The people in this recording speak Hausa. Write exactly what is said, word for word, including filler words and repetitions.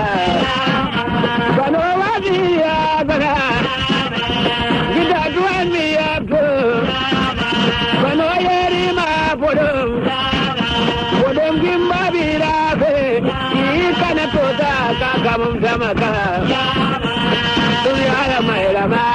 Bano wadi ya bana gida duwan mi ya to bano yeri ma bodom bodom gimba bira be yi kana to ta ka kamum tamaka